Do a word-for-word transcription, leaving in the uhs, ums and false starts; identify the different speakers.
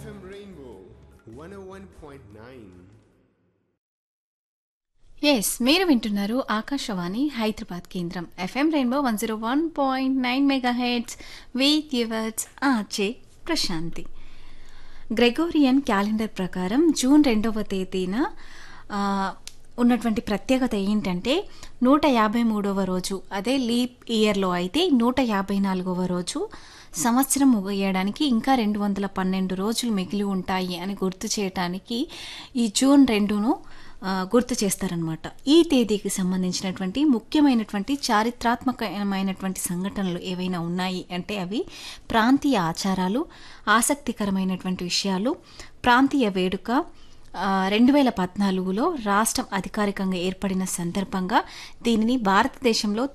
Speaker 1: FM rainbow one ఓ one point nine.
Speaker 2: Yes మీరు వింటున్నారు ఆకాశవాణి హైదరాబాద్ కేంద్రం FM rainbow one zero one point nine mega heads with yours ఆచే Prashanti. Gregorian calendar ప్రకారం June రెండవ తేదీన ఆ, ఉన్నటువంటి ప్రత్యేకత ఏంటంటే నూట యాభై మూడవ రోజు, అదే లీప్ ఇయర్లో అయితే నూట యాభై నాలుగవ రోజు, సంవత్సరం ముగియడానికి ఇంకా రెండు వందల పన్నెండు రోజులు మిగిలి ఉంటాయి అని గుర్తు చేయడానికి ఈ జూన్ రెండును ఆ, గుర్తు చేస్తారనమాట. ఈ తేదీకి సంబంధించినటువంటి ముఖ్యమైనటువంటి చారిత్రాత్మకమైనటువంటి సంఘటనలు ఏవైనా ఉన్నాయి అంటే అవి ప్రాంతీయ ఆచారాలు, ఆసక్తికరమైనటువంటి విషయాలు, ప్రాంతీయ వేడుక. రెండు వేల పద్నాలుగులో రాష్ట్రం అధికారికంగా ఏర్పడిన సందర్భంగా దీనిని భారతదేశంలో